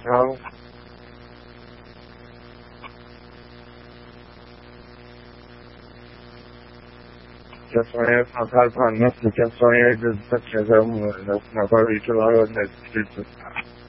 Não. Jag sonhar framförallt på annat. Jag sonhar det att jag var na barriga lá na escrita.